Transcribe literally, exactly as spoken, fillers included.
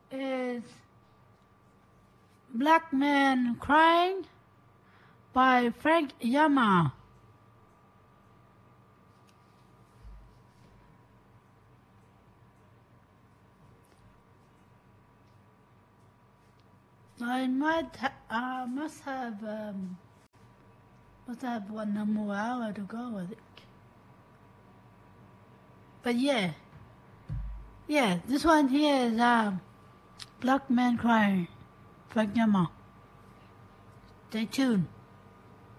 is Black Man Crying by Frank Yama. I might ha uh, must have um, must have one more hour to go, I think. But yeah, yeah, this one here is um, Black Man Crying, Frank Yama. Stay tuned.